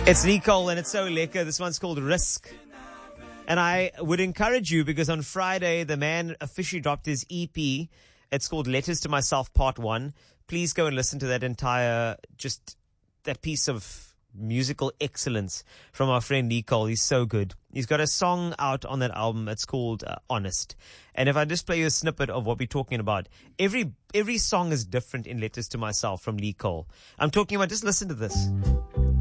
It's Nicole and it's so lekker. This one's called Risk. And I would encourage you because on Friday, the man officially dropped his EP. It's called Letters to Myself Part 1. Please go and listen to that entire, just that piece of musical excellence from our friend Nicole. He's so good. He's got a song out on that album. It's called Honest. And if I just play you a snippet of what we're talking about, every song is different in Letters to Myself from Nicole. I'm talking about, just listen to this.